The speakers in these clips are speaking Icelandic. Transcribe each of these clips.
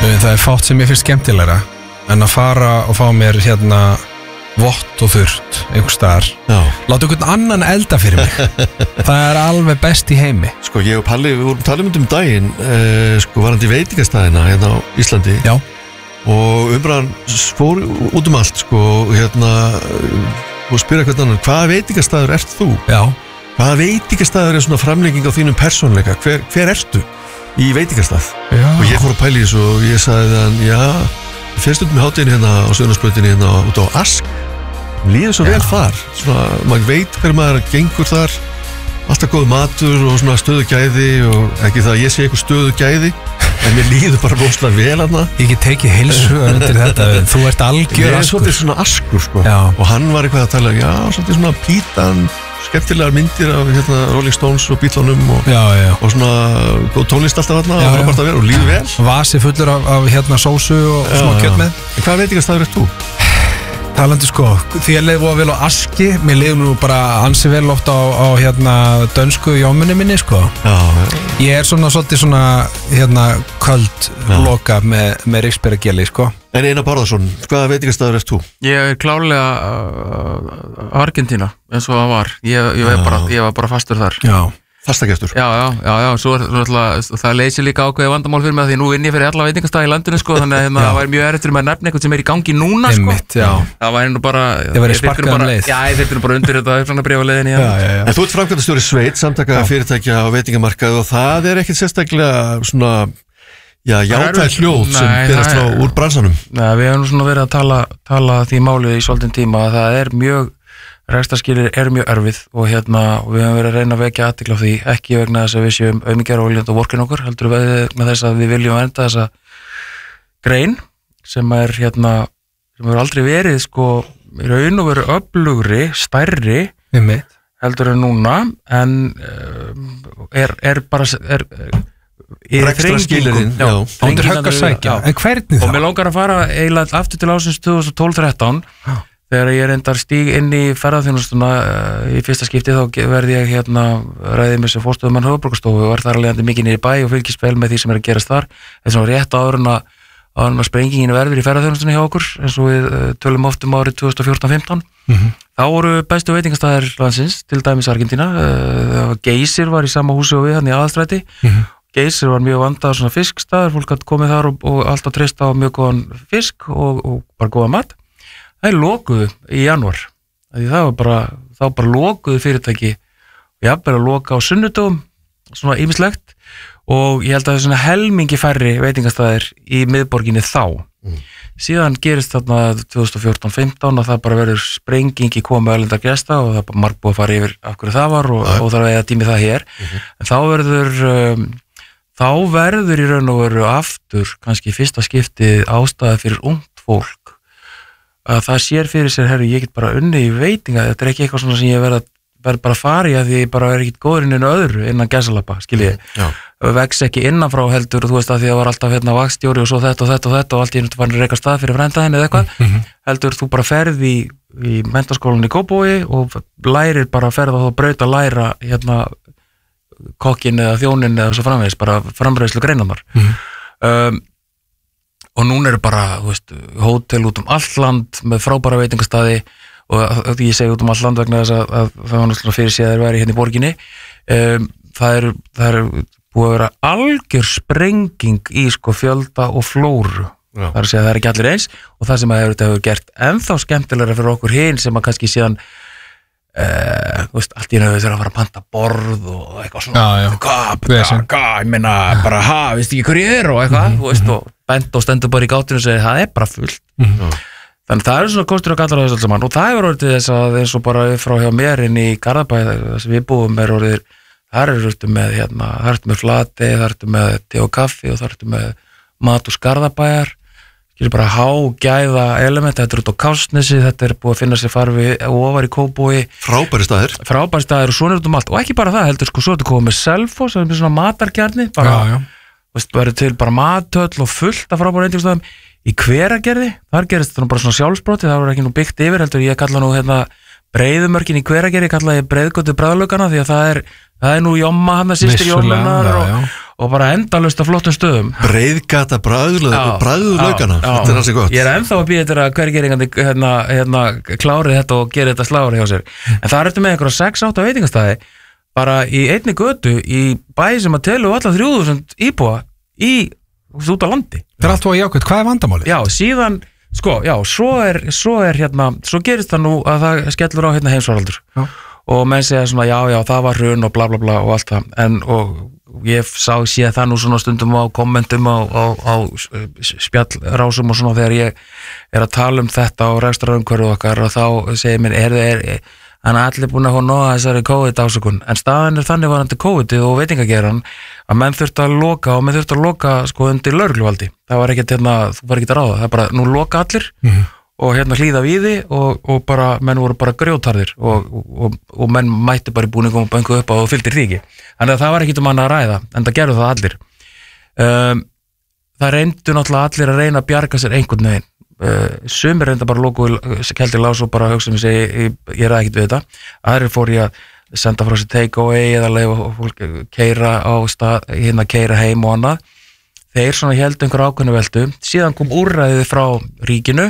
Það fátt sem ég finnst skemmtilegra en að fara og fá mér vott og þurrt einhvers staðar. Láta einhvern annan elda fyrir mig. Það alveg best í heimi. Sko, ég og Palli, við vorum talað daginn varandi veitingastæðina hérna á Íslandi. Já. Og umræðan fór út allt, og spyrja hvern annan, hvaða veitingastæður ert þú? Já. Hvaða veitingastæður svona framlenging á þínum persónleika? Hver ertu í veitingastæð? Já. Og ég fór að pæla í þessu og ég sagði hann, ég fer stundum í hátíðinni hérna á Suðurlandsbrautinni hérna út á Ask. Líður svo vel þar. Maður veit hver maður gengur þar. Alltaf góð matur og svona stöðugæði og ekki það að ég sé eitthvað stöðugæði. En mér líður bara rosalega vel hana. Ég get tekið heilsu undir þetta. Þú ert algjör Askur. Ég svolítið svona Askur Og hann var eitthvað að tala svolítið svona pítan, skemmtilegar myndir af Rolling Stones og Beatlesum og svona góð tónlist alltaf þarna og frábært að vera og líður vel. Vasi fullur af sósu og smá kjöt með. En hvað veitingastæður ert þú? Talandi því ég leið vel á Aski. Mér leiði nú bara ansi vel oft á dönsku jómunni minni Ég er svolítið köld loka með Riksberggeli En Einar Bárðarsson, hvaða veitingastæður ert þú? Ég er klárlega Argentína eins og það var. Ég var bara fastur þar. Já. Fastagestur. Já, svo það leysir líka ákveðið vandamál fyrir mig því nú vinn ég fyrir alla veitingastæði í landinu þannig að það væri mjög erfitt fyrir mig að nefna eitthvað sem er í gangi núna Það væri nú bara Það væri sparkað leið. Já, ég þyrfti nú bara undir þetta svona bréfaleiðinni. En þú ert framkvæmdastjóri Sveit, samtaka fyrirtækja á veitingamarkaði og það er ekkert sérstaklega svona jákvæð hljóð sem berast frá úr bransanum. Við hefum svona verið að tala því málið í svolítinn tíma að það er mjög rekstrarskilyrði er mjög erfið og við höfum verið að reyna að vekja athygli á því, ekki vegna þess að við séum aumingjar og viljandi á vorkin okkur, heldur með þess að við viljum vernda þessa grein sem sem hefur aldrei verið í raun og veru öflugri, stærri heldur en núna, en er bara rekstrarskilyrðin undir högg að sækja. En hvernig þá? Og mér langar að fara eiginlega aftur til ásins 2012-13 þegar ég reyndar stíg inn í ferðaþjónustuna í fyrsta skipti þá verði ég ræðið með sem fórstöðumann höfuðborgarstofu og var þar alveg mikið niður í bæ og fylgist vel með því sem er að gerast þar. Þess að rétt áður en að sprengingin verður í ferðaþjónustunni hjá okkur eins og við tölum oft árið 2014-15. Þá voru bestu veitingastæðir landsins, til dæmis Argentína. Geysir var í sama húsi og við hann í Aðalstræti. Geysir var mjög vandaður svona fiskstaður, fólk hatt komið þar og alltaf treyst á mjög góðan fisk og bara góða mat. Það lokuðu í janúar. Þá bara lokuðu fyrirtæki og jafnvel að loka á sunnudögum, svona ýmislegt og ég held að það er svona helmingi færri veitingastæðir í miðborginni þá. Síðan gerist þarna 2014-15 og það bara verður sprenging í komu erlendra gesta og það er bara margt búið að fara yfir af hverju það var og það er að tími það hér. En þá verður í raun og veru aftur kannski fyrsta skiptið ástæða fyrir ungt fólk að það sér fyrir sér, ég get bara unni í veitinga, þetta er ekki eitthvað svona sem ég verð bara að fara í að því ég bara er ekkit góður inn öðru innan gæsalappa, skiljið. Vex ekki innanfrá heldur, þú veist að því að var alltaf vakstjóri og svo þetta og allt í einu fann reka stað fyrir frændaðinn eða eitthvað, heldur þú bara ferð í menntaskólann í Kópavogi og lærir bara að ferða og braut að læra kokkin eða þjónin eða svo framvegis, bara framreiðslu greinarnar. Og núna eru bara, hótel út allt land með frábæra veitingastæði og ég segi út allt land vegna þess að það var náttúrulega fyrir sig að þeir væri hérna í borginni. Það er búið að vera algjör sprenging í fjölda og flóru. Það er að segja að það er ekki allir eins og það sem að hefur gert ennþá skemmtilegra fyrir okkur hinn sem að kannski síðan allt í nöðu þegar að fara að panta borð og eitthvað svona ég meina bara veist ekki hver ég er og eitthvað og bent og stendur bara í gátinu og segir það er bara fullt þannig það eru svona kostur og gallar á þessu alls saman og það hefur orðið þess að eins og bara frá hjá mér inn í Garðabæ þar sem við búum er orðið þar ertu með flati, þar ertu með te og kaffi og þar ertu með mat og Garðabæjar bara hágæða element, þetta er út á Kársnesi, þetta er búið að finna sér farfi ofar í Kópavogi. Frábæri staðir og svona út allt. Og ekki bara það, heldur svo þetta komið með Selfoss, sem er svona matargerni, bara til bara matöll og fullt af frábæri veitingastæðum. Í Hveragerði, þar gerist þetta bara svona sjálfsbroti, það var ekki nú byggt yfir, heldur ég kalla nú breiðumörkin í Hveragerði, ég kalla ég breiðgötu bræðlaugana, því að það er nú Jomma, hann systir Jómmunar og bara endalaust á flottum stöðum. Breiðgata bragðlaugana, þetta er hansi gott. Ég ennþá að býða þetta að hvergeringandi klárið þetta og gera þetta slári hjá sér. En það ertu með einhverja 6-8 veitingastæði bara í einni götu í bæ sem að telu alla 3000 íbúa út á landi. Það allt var jákvæmt, hvað vandamálið? Já, síðan svo gerist það nú að það skellur á heimsfaraldur og menn segja svona já, það var hrun og bla bla bla og allt það og ég sé það nú svona stundum á kommentum á spjallrásum og svona þegar ég er að tala um þetta og rekstrarumhverfið okkar og þá segir mér hann allir búin að nóga þessari COVID-ásökun en staðan þannig varandi COVID og veitingageran að menn þurfti að loka sko undir lögregluvaldi það var ekkert þú var ekkert að ráða það er bara nú loka allir og hlýða við því og bara menn voru bara grjótarðir og menn mætti bara í búningum og böngu upp og fylgdir því ekki þannig að það var ekkert um annað að ræða en það gerðu það allir það reyndu náttúrulega allir að reyna að bjarga sér einhvern veginn sumir reynda bara loku keldi lás og bara hugsa ég er ekkert við þetta aðrir fór ég að senda frá sér take away eða leifa fólk keira á stað keira heim og annað þeir svona héldu einhver ákveðnu veldu síðan kom úrræðið frá ríkinu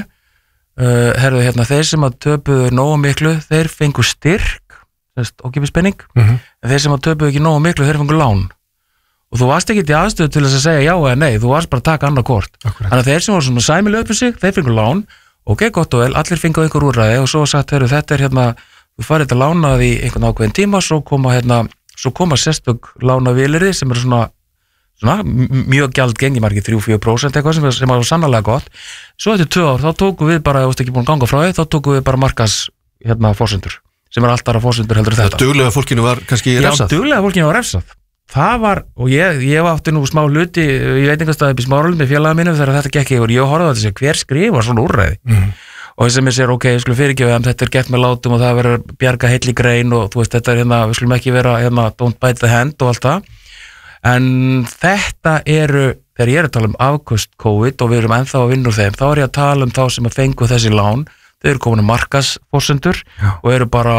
þeir sem að töpuðu nógu miklu þeir fengu styrk ókeypis-penning en þeir sem að töpuðu ekki nógu miklu þeir fengu lán og þú varst ekki í aðstöðu til þess að segja já eða nei, þú varst bara að taka annað kort þannig að þeir sem voru svona sæmilega upp í sig þeir fengur lán, ok, gott og vel, allir fengu einhver úrræði og svo sagt, þetta er þú farið að lánað í einhvern ákveðin tíma svo koma sérstök lánavílirði sem eru svona mjög gjaldgengi margir 3-4% eitthvað sem var sannarlega gott svo eftir 2 ár, þá tókum við bara, ef þú ekki búin að ganga frá því, þá tókum við bara markas forsendur, sem er alltaf forsendur heldur þetta. Duglega fólkinu var kannski refsað? Já, duglega fólkinu var refsað. Það var, og ég átti nú smá hluti í veitingastæði upp í Smáralind með félaga mínum þegar þetta gekk yfir, ég horfði á þetta hver skrifar svona úrræði og þess að mér sér, ok, ég skulle fyrirgefa þetta er gert með látum og það verður bjarga heill í grein og þú veist, þetta er við skulum ekki vera don't bite the hand og allt það en þetta þegar ég er að tala um afköst COVID og við erum ennþá að vinna úr þeim, þá er ég að tala um þá sem að fengu þessi lán, þau eru komin markaðsforsendur og eru bara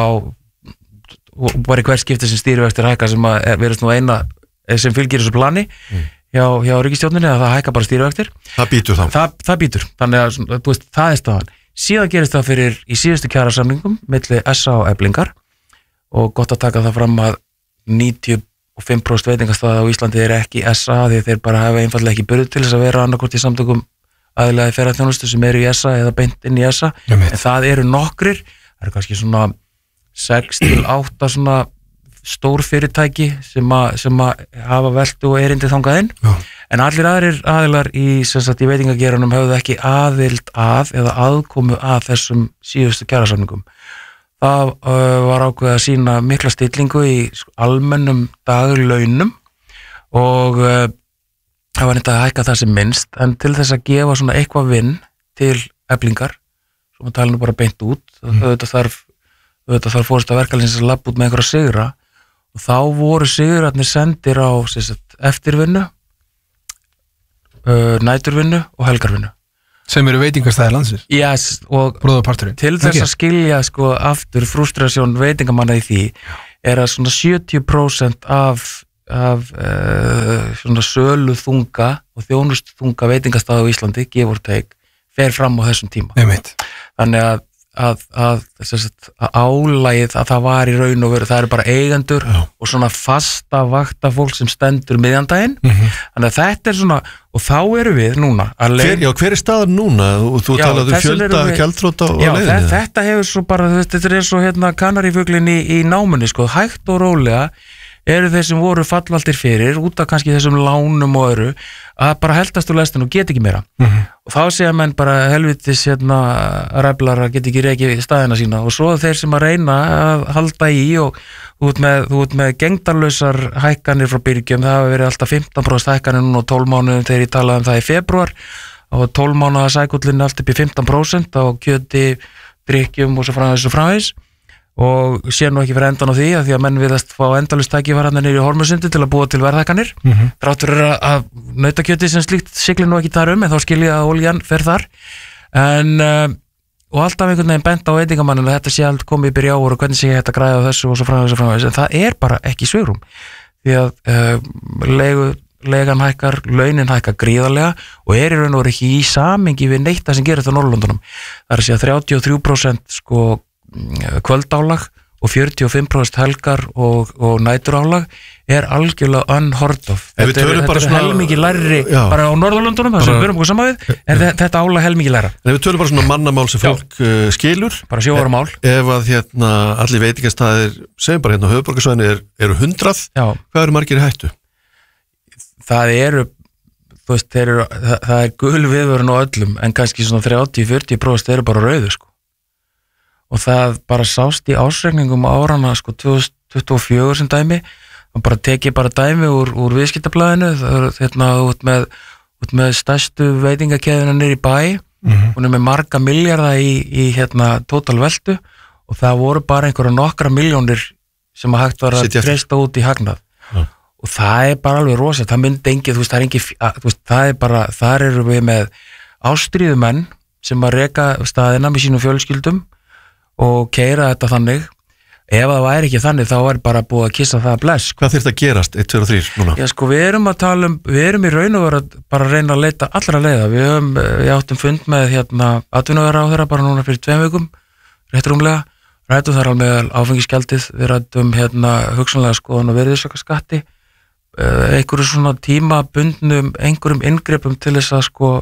í hvert skipti sem stýrivextir hækka sem að verðist nú eina sem fylgir þessu plani hjá ríkisstjórninni að það hækka bara stýrivextir það býtur þá það býtur, þannig að þú veist, það er staðan síðan gerist það fyrir í síðustu kjarasamningum milli SA og Eflingar og gott að taka það fram að 95% veitingastæða á Íslandi er ekki SA því þeir bara hafa einfallega ekki burð til þess að vera annarkvort í samtökum aðilega í ferðaþjónustu sem eru í SA eða beint inn í SA en það eru nokkrir, það eru kannski svona 6-8 svona stór fyrirtæki sem að hafa veltu og erindi þangað inn en allir aðilar í veitingageranum höfðu ekki aðild eða aðkomu að þessum síðustu kjarasamningum það var ákveðið að sýna mikla stillingu í almennum daglaunum og það var neitt að hækka það sem minnst en til þess að gefa svona eitthvað vinn til Eflingar sem að tala nú bara beint út þetta þarf fórst að verkalýsins að labba út með einhverja sigra og þá voru sigurarnir sendir á eftirvinnu, næturvinnu og helgarvinnu. Sem eru veitingastæðir landsins? Yes, og til þess að skilja aftur frustrasjón veitingamanna í því er að svona 70% af svona sölu þunga og þjónust þunga veitingastæða á Íslandi, give or take, fer fram á þessum tíma. Þannig að álagið að það var í raun og veru, það eru bara eigendur og svona fasta vakta fólk sem stendur miðjandaginn, þannig að þetta er svona, og þá eru við núna hver er staðan núna? Og þú talaðu fjölda gjaldþrota á leiðinni? Þetta hefur svo bara, þetta er svo kanarífuglinn í námunni, hægt og rólega eru þeir sem voru fallvaltir fyrir út af kannski þessum lánum og öðru að bara heldast úr lestin og get ekki meira og þá segja menn bara helvitis ræflar að get ekki reikið staðina sína og svo þeir sem að reyna að halda í og þú ert með gengdarlausar hækkanir frá byrgjum, það hafa verið alltaf 15% hækkanir núna og 12 mánuðum þegar ég talaði um það í febrúar og 12 mánuða sækullin allt upp í 15% á kjöti, drykkjum og svo framvegis og sé nú ekki fyrir endan á því að menn viðast fá endalaust tækifæri niður í Hormusundi til að búa til verðhækkanir þrátt fyrir að nautakjöti sem slíkt siglir nú ekki þar en þá skilja að oljan fer þar og alltaf einhvern veginn bent á veitingamanninu að þetta sé allt komið í byrja áur og hvernig sé þetta græða þessu og svo framvegis en það er bara ekki svigrúm því að legan hækkar, launin hækkar gríðarlega og í raun og veru ekki í samhengi við neitt það sem gerist á Norðurlöndunum. Það er að segja 33% sko kvöldálag og 45% helgar og næturálag algjörlega unheard of. Þetta er helmingi læri bara á Norðurlöndunum, það sem við erum okkur saman við, þetta álag helmingi læra. En ef við tölum bara svona mannamál sem fólk skilur, bara sjóvarmál. Ef að allir veitingastæðir, segjum bara á höfuðborgarsvæðinu eru 100, hvað eru margir í hættu? Það eru, þú veist, það gul viðvörun á öllum, en kannski svona 30-40% eru bara rauðu, sko. Og það bara sást í ásreikningum árana, sko, 2024 sem dæmi, og bara tekið bara dæmi úr viðskiptablaðinu, út með stærstu veitingakeðuna niður í bæ, hún með marga milljarða í total veltu, og það voru bara einhverja nokkra milljónir sem að hægt var að treysta út í hagnað. Og það bara alveg rosa, það myndi engið, þar eru við með ástríðumenn sem að reka staðina með sínum fjölskyldum og keyra þetta þannig. Ef það væri ekki þannig, þá bara búið að kissa það að bless. Hvað þyrfti að gerast, 1, 2 og 3 núna? Já, sko, við erum að tala við erum í raun og veru bara að reyna að leita allra leiða. Við áttum fund með atvinnuvegaráðherra bara núna fyrir 2 vikum, rétt rúmlega. Ræddum þar alveg áfengisgjaldið, við ræddum hugsanlega skoðun og virðisaukaskatti, einhverju svona tímabundnum, einhverjum inngripum til þess að sko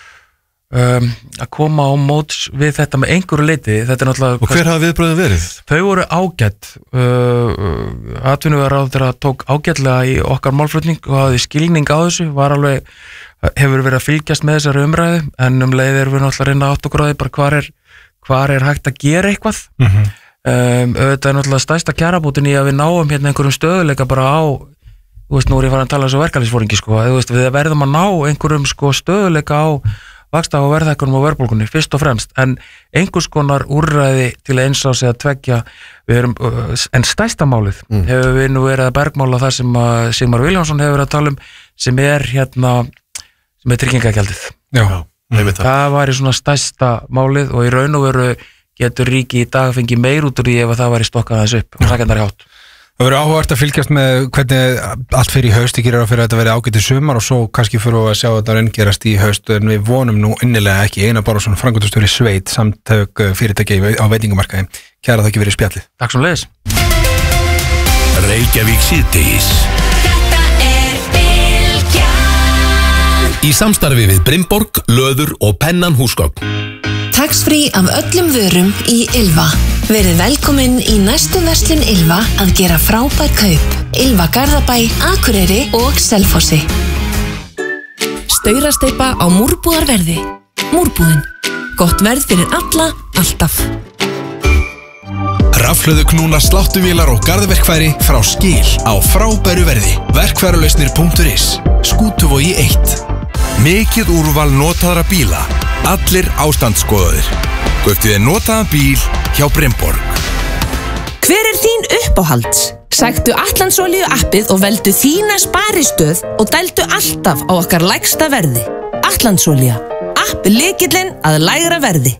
að koma á móts við þetta með einhverju leiti. Þetta náttúrulega. Og hver hafa viðbröðin verið? Þau voru ágætt. Atvinnuvegaráðherra tók ágætlega í okkar málflutning og hafði skilning á þessu, hefur verið að fylgjast með þessari umræðu, en leið erum við náttúrulega að reyna átt okkur á því bara hvar hægt að gera eitthvað. Þetta náttúrulega stærsta kjarabótin í að við náum einhverjum stöðuleika bara á, þú veist, nú ég farið að tala svo verkalýðsforingi, sko, við verðum að ná einhverjum sko stöðuleika á vaxta á verðhækkunum og verðbólgunni, fyrst og fremst, en einhvers konar úrræði til eins ás eða tveggja, en stærsta málið hefur við nú verið að bergmála það sem Sigmar Viljánsson hefur verið að tala sem sem tryggingagjaldið. Já, það væri svona stærsta málið og í raun og veru getur ríki í dag fengið meir út úr því ef það væri stokkað aðeins upp og sækjandari hátt. Það verður áhugavert að fylgjast með hvernig allt fyrir í haust, ég gerir á fyrir að þetta verði ágætt í sumar og svo kannski fyrir að sjá þetta raungerast í haust, en við vonum nú innilega ekki. Einar Bárðarson, framkvæmdastjóri Sveit, samtök fyrirtækja á veitingamarkaði. Kæra þakki fyrir spjallið. Takk sömuleiðis. Reykjavík síðdegis. Í samstarfi við Brimborg, Löður og Pennan húsgögn. Tax-free af öllum vörum í Ylva. Verið velkomin í næstu verslun Ylva að gera frábær kaup. Ylva Garðabæ, Akureyri og Selfossi. Staurasteypa á múrbúðarverði. Múrbúðin. Gott verð fyrir alla, alltaf. Rafhlöðu knúna sláttuvélar og garðverkfæri frá Skil á frábæru verði. Verkfæralausnir.is. Skútuvogi 1. Mikið úrval notaðra bíla. Allir ástandsskoðaðir. Kauptu þér notaðan bíl hjá Brimborg. Hver þín uppáhalds? Sæktu Atlandsolíu appið og veldu þína sparistöð og dældu alltaf á okkar lægsta verði. Atlandsolía. App lykillinn að lægra verði.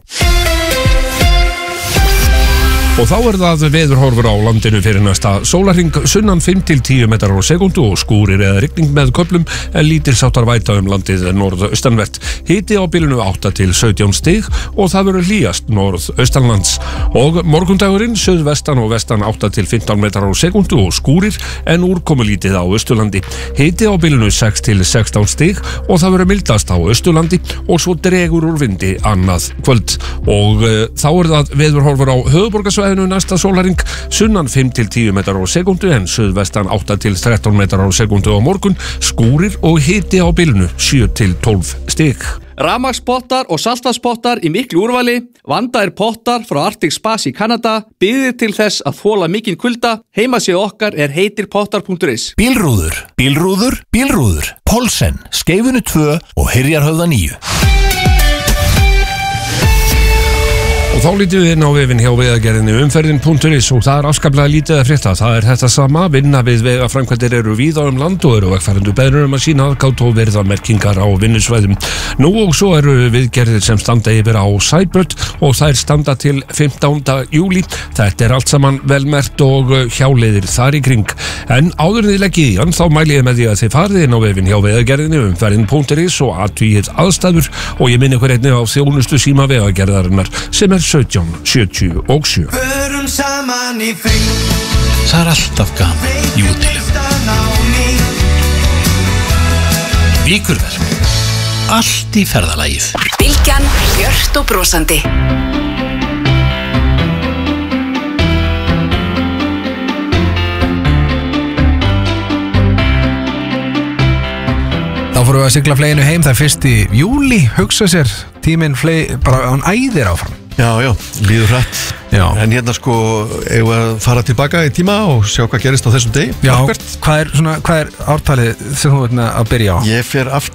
Og þá það veðurhorfur á landinu fyrir næsta sólarhring, sunnan 5-10 metrar á sekúndu og skúrir eða rigning með köflum en lítilsháttar væta landið norðaustanvert. Hiti á bilinu 8-17 stig og það verður hlýjast norðaustanlands. Og morgundagurinn suðvestan og vestan 8-15 metrar á sekúndu og skúrir en úrkomulítið á Austurlandi. Hiti á bilinu 6-16 stig og það verður mildast á Austurlandi og svo dregur úr vindi annað kvöld. Og þá það veðurhorfur á höfuðborgarsvæðinu næsta sólarhring, sunnan 5-10 metrar á sekúndu en suðvestan 8-13 metrar á sekúndu á morgun, skúrir og hiti á bilinu 7-12 stig. Rafmagnspottar og saltvatnspottar í miklu úrvali, vandaðir pottar frá Arctic Spas í Kanada, byggðir til þess að þola mikinn kulda. Heimasíða okkar heitirpottar.is. Bílrúður, Pólsen, Skeifunu 2 og Hyrjarhöfða 9. Og þá lítið við inn á vefinn hjá vegagerðinni umferðin.is og það afskaplega lítið að frétta. Það þetta sama, vinna við vegaframkvæmdir eru víða land og eru vegfarendur beðnir að sína aðgátt og virðamerkingar á vinnusvæðum. Nú og svo eru viðgerðir sem standa yfir á Sæbraut og þær standa til 15. júlí. Þetta allt saman velmerkt og hjáleiðir þar í kring. En áður en þið leggið í hann, þá mæli ég með því að þið farið inn á vefinn hjá vegagerðinni umferðin.is og athugið aðstæður og ég minni ykkur einnig á þjónustu síma vegagerðarinnar sem 1777. Förum saman í fring. Það alltaf gaman í útilegu. Víkurverk. Allt í ferðalagið. Bylgjan, björt og brosandi. Þá fórum við að sigla fleginu heim, það 1. júlí, hugsa sér, tíminn bara hann æðir áfram. Já, líður hrætt. Já. En hérna sko, eigum við að fara tilbaka í tíma og sjá hvað gerist á þessum degi. Já, hvað er ártalið sem þú veit að byrja á? Ég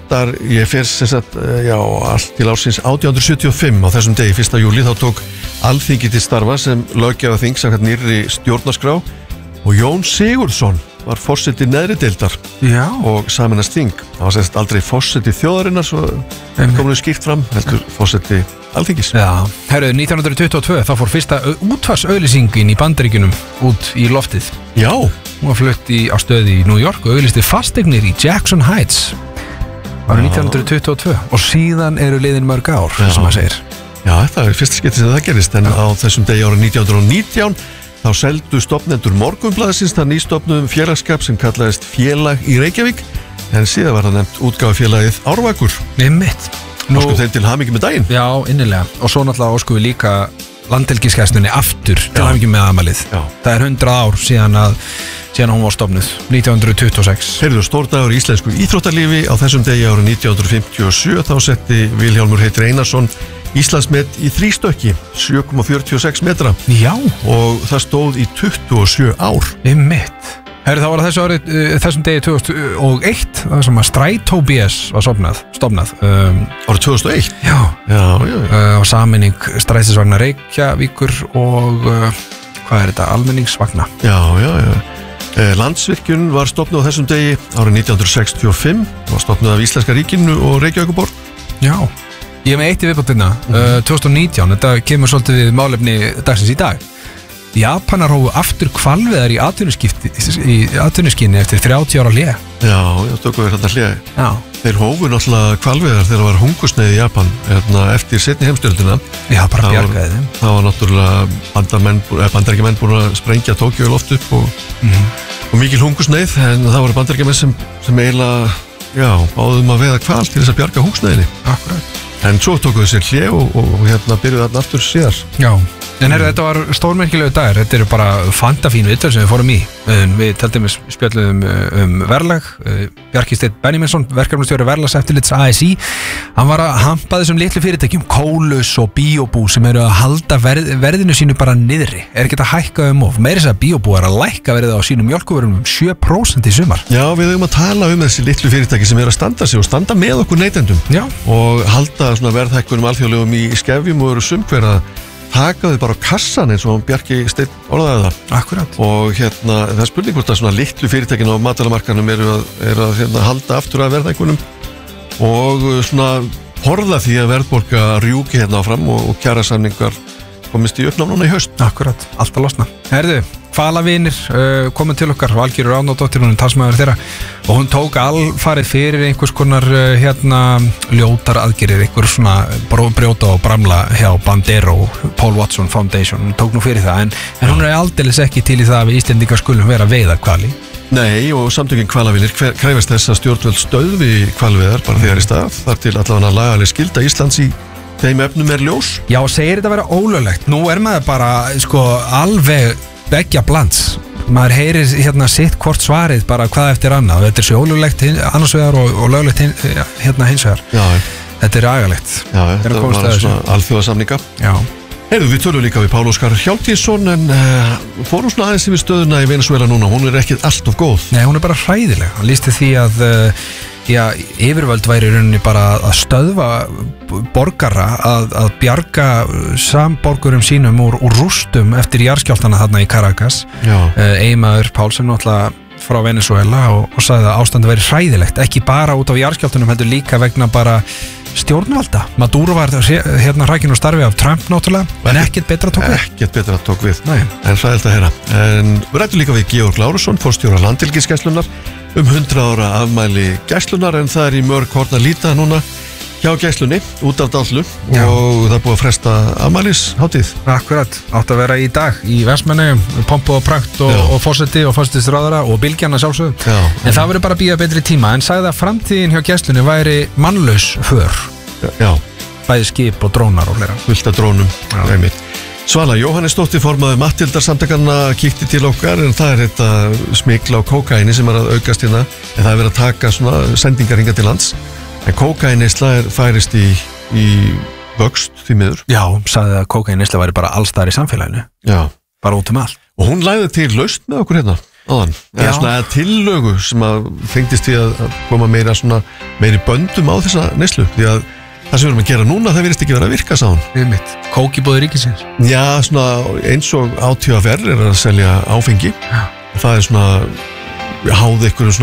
fer sem sagt, allt til ársins 1875 á þessum degi, 1. júlí, þá tók Alþingi til starfa sem löggjafarþing samkvæmt nýrri stjórnarskrá og Jón Sigurðsson var forseti neðri deildar og sameinast þing. Það var sérst aldrei forseti þjóðarinnar, svo komum við skýrt fram, heldur forseti Alþingis. Já, herruðu, 1922 þá fór fyrsta útvarsauglýsingin í Bandaríkjunum út í loftið. Já. Hún var flutt á stöði í New York og auglýsti fasteignir í Jackson Heights árið 1922 og síðan eru liðin mörg ár, sem maður segir. Já, þetta er fyrsta skipti sem það gerist, en á þessum degi árið 1919 þá seldu stofnendur Morgunblaðsins það nýstofnuðum félagsskap sem kallaðist Félag í Reykjavík, en síðan var það nefnt útgáfufélagið Árvakur. Einmitt. Óskum þeim til hamingju með daginn. Já, innilega. Og svo náttúrulega óskum við líka Landhelgisgæslunni aftur til hamingju með amalið. Það er 100 ár síðan hún var stofnuð, 1926. Heyrðu, stór dagur í íslensku íþróttalífi. Á þessum degi árið 1957 þá setti Vilhjálmur Heitri Einarsson Íslandsmet í þrístökki, 7,46 metra. Já. Og það stóð í 27 ár. Einmitt. Herri, það var þessum degi 2001 það sem að Strætó BS var stofnað. Árið 2001? Já. Og sameining strætisvagna Reykjavíkur og hvað er þetta? Almenningsvagna. Já. Landsvirkjun var stofnuð á þessum degi árið 1965, var stofnuð af Íslenska ríkinu og Reykjavíkurborg. Já. Ég er með eitt í viðbótina, 2019, þetta kemur svolítið við málefni dagsins í dag. Japanar hófu aftur hvalveiðar í atvinnuskyni eftir 30 ára hlé. Já, tókum við þetta hlé. Já. Þeir hófu náttúrulega hvalveiðar þegar það var hungursneyð í Japan eftir seinni heimsstyrjöldina. Já, bara bjargaði þeim. Það var náttúrulega bandaríkjamenn búin að sprengja Tókíó í loft upp og mikil hungursneyð, en það voru bandaríkjamenn sem eiginlega báðum að veiða hval til þess að bjarga hungursneyðinni. Akkurat. En svo tókum við sér hlé og byrjuði þarna aftur síðar. Já, en þetta var stórmerkilegu dagur. Þetta eru bara fantafínu viðtöl sem við fórum í. Við taldum spjöldum verðlag. Bjarki Steinn Benjaminsson, verkefnastjóri verðlagseftirlits ASÍ, hann var að hampa þessum litlu fyrirtækjum Kólus og Bíóbú sem eru að halda verðinu sínu bara niðri. Er ekki að hækka of. Meira þess að Bíóbú er að lækka verðið á sínum mjólkurvörum 7% í sumar. Já, við höfum að tala þessi litlu fyrirtæki sem eru að standa sig og standa með okkur neytendum. Já. Og halda svona verðhækkunum alþjóðlegum í skefjum og eru sumhver að taka þau bara á kassan eins og Bjarki Steinn orðaði það. Akkurat. Og það er spurning hvort að svona litlu fyrirtækin á matvælamarkaðnum eru að halda aftur að verðhækkunum og svona horfa því að verðbólga rjúki áfram og kjarasamningar komist í uppnám núna í haust. Akkurat, alltaf losna. Herðu, hvalavinir komin til okkar, Valgerður Ánadóttir, hún er talsmaður þeirra og hún tók alfarið fyrir einhvers konar ljótar aðgerðir, einhver svona brjóta og bramla hjá Bandero, Paul Watson Foundation, hún tók nú fyrir það en hún er aldeilis ekki til í það að við Íslendingar skulum vera að veiða hvali. Nei, og samtökin hvalavinir krefast þess að stjórnvöld stöðvi hvalveiðar bara þegar í stað, þar til allavega lagaleg skylda Íslands í þeim efnum er ljós. Já, segir þetta að vera ólöglegt. Nú er maður bara alveg beggja blands. Maður heyrir sitt hvort svarið bara hvað eftir annað. Þetta er svo ólöglegt annars vegar og löglegt hins vegar. Já. Þetta er agalegt. Já, þetta var svona alþjóðasamninga. Já. Heyrðu, við tölum líka við Pál Óskar Hjálmtýsson en fórum svona aðeins yfir stöðuna í Venezuela núna. Hún er ekki allt of góð. Nei, hún er bara hræðileg. Hann lýsti því að yfirvöld væri í rauninni bara að stöðva borgara að bjarga samborgurum sínum úr rústum eftir jarðskjálftana þarna í Caracas. Eiginmaður Pálsson náttúrulega frá Venezuela og sagði að ástandi væri hræðilegt, ekki bara út af jarðskjálftunum, heldur líka vegna bara stjórnvalda. Maduro var hérna hrækinn og starfi af Trump náttúrulega, en ekkert betra tók við. Nei. En hræðilegt að heyra. En við rættum líka við Georg Lárusson, forstjóra Landhelgisgæslunnar, 100 ára afmæli gæslunar, en það í mörg horn að líta núna hjá gæslunni, út af dallu, og það búið að fresta afmælishátíð. Akkurat, átt að vera í dag í Vestmannaeyjum, pompu og prakt og forseti og forsætisráðherra og bylgjana sjálfsögðu. En það verður bara að bíða betri tíma, en sagði að framtíðin hjá gæslunni væri mannlaus för. Bæði skip og drónar og fleira. Fullt af drónum, einmitt. Svala Jóhannesdóttir, formaður Matthildarsamtakanna, kíkti til okkar, en það þetta smygl á kókaini sem að aukast hérna, en það verið að taka svona sendingar hingað til lands. En kókainneysla færist í vöxt því miður. Já, sagði að kókainneysla væri bara allstaðar í samfélaginu. Já. Bara út allt. Og hún lagði til lausn með okkur hérna áðan. Eða svona tillögu sem að fengdist við að koma meiri böndum á þessa neyslu. Því að það sem við erum að gera núna, það virðist ekki vera að virka, sá hún. Kókibóði ríkisins. Já, svona eins og ÁTVR að selja áfengi. Það svona háð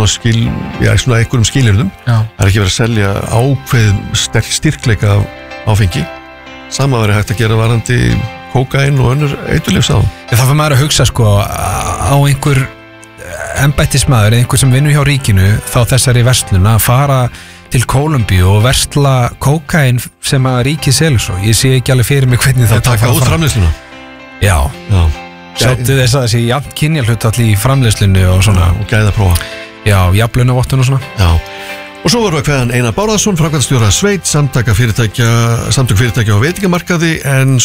einhverjum skilyrðum. Það ekki verið að selja ákveðum styrkleika af áfengi. Sama verið hægt að gera varandi kókain og önnur eiturlyf, sá. Það fyrir maður að hugsa á einhver embættismaður eða einhver sem vinnur hjá ríkinu þá þessari verslun að fara til Kólumbíu og versla kókain sem að ríkið selur svo. Ég sé ekki alveg fyrir mig hvernig það taka út framleiðsluna. Já. Sáttu þess að þessi jafn kynjahlutfall í framleiðslunni og svona. Og gæðaprófa. Já, jafnlaunavottun og svona. Já. Og svo vorum við kveðan Einar Bárðarson, framkvæmdastjóra Sveit, samtök fyrirtækja á veitingamarkaði, en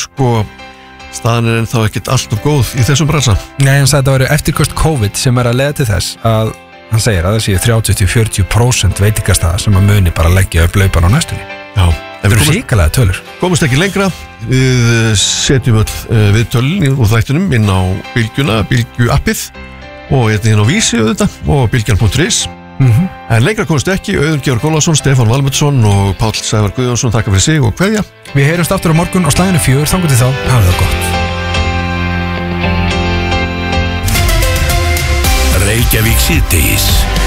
staðan ennþá ekkert allt of góð í þessum bransa. Nei, hann sagði að það verið eftirköst COVID sem að leiða til þess að hann segir að það séu 30-40% veitingastaða sem að muni bara leggja upp laupan á næstunni. Já. Það eru ríkalega tölur. Komumst ekki lengra, við setjum öll viðtölun úr þættinum inn á Bylgjuna, Bylgju-appið og inn á Vísi og bylgjan.is. En lengra komumst ekki, Auðun Georg Ólafsson, Stefán Valmundsson og Páll Sævar Guðjónsson, þakka fyrir sig og kveðja. Við heyrumst aftur á morgun á slaginu 4, þangað til þá, hafið það gott. Reykjavík síðdegis.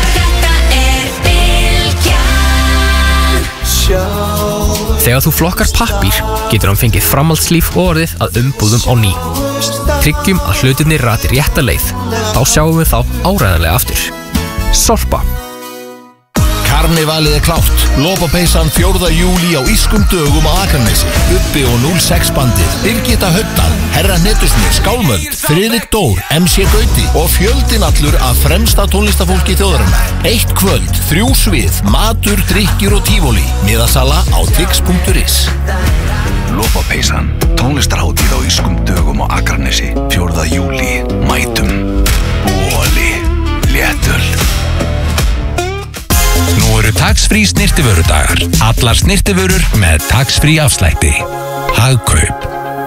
Þegar þú flokkar pappír getur hann fengið framhaldslíf og orðið að umbúðum á ný. Tryggjum að hlutirnir rati rétta leið. Þá sjáum við þá áreiðanlega aftur. Sorpa. Karnevalið klárt. Lopapeysan 4. júlí á Ískum dögum á Akranesi. Ubbi og 06 bandið, Birgitta Högdal, Herra Nettusnir, Skálmöld, Friðrik Dór, MC Gauti og fjöldin allur af fremsta tónlistafólki þjóðarinnar. 1 kvöld, 3 svið, matur, drykkjur og tífóli. Miðasala á tix.is. Lopapeysan, tónlistarhátíð á Ískum dögum á Akranesi, 4. júlí, mætum. Bóli, léttöl. Nú eru tax-free snyrtivörudagar. Allar snyrtivörur með tax-free afslætti. Hagkaup.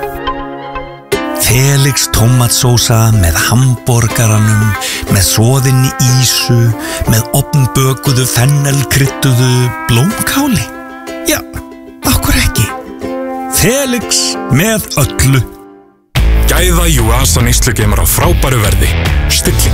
Felix tómatsósa með hamborgaranum, með soðinni ísu, með ofnbökuðu fennelkrydduðu blómkáli. Já, okkur ekki. Felix með öllu. Gæða Juasa neyslugeimar á frábæru verði. Stilling.